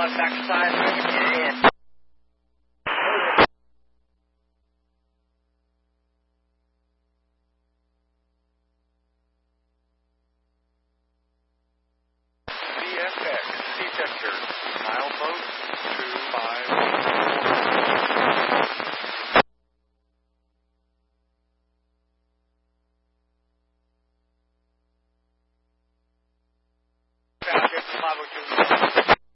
backside. Yeah. CFX, detector, milepost 25. Traffic 502.